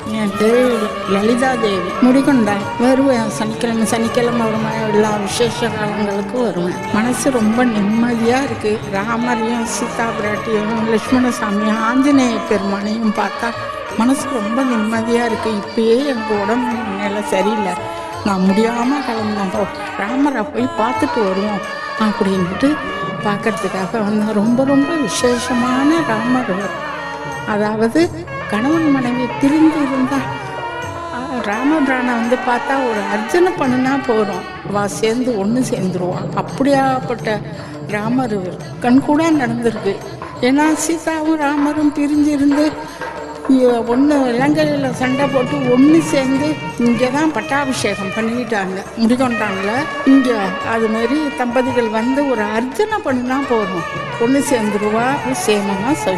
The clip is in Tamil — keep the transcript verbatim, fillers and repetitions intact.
என் பேர் லலிதா தேவி. முடிகொண்டா வருவேன். சனிக்கிழமை சனிக்கிழமை வருவேன். எல்லா விசேஷ காலங்களுக்கும் வருவேன். மனசு ரொம்ப நிம்மதியாக இருக்குது. ராமரையும் சீதா பிராட்டியும் லட்சுமண சாமியும் ஆஞ்சநேய பெருமானையும் பார்த்தா மனசு ரொம்ப நிம்மதியாக இருக்குது. இப்பயே எனக்கு உடம்பு நிலை சரியில்லை, நான் முடியாமல் கிளம்புனோம், ராமரை போய் பார்த்துட்டு வருவோம் அப்படின்ட்டு பார்க்கறதுக்காக வந்தேன். ரொம்ப ரொம்ப விசேஷமான ராமர். அதாவது கணவன் மனைவி பிரிந்து இருந்தால் ராமபிரானை வந்து பார்த்தா ஒரு அர்ச்சனை பண்ணினா போகிறோம், வா சேர்ந்து ஒன்று சேர்ந்துருவான். அப்படியாப்பட்ட ராமர் கண்கூட நடந்திருக்கு. ஏன்னா சீதாவும் ராமரும் பிரிஞ்சிருந்து ஒன்று இலங்கையில் சண்டை போட்டு ஒன்று சேர்ந்து இங்கே தான் பட்டாபிஷேகம் பண்ணிக்கிட்டாங்க முடிக்கொண்டாங்கள. இங்கே அதுமாரி தம்பதிகள் வந்து ஒரு அர்ச்சனை பண்ணினா போகிறோம், ஒன்று சேர்ந்துருவா சேமமாக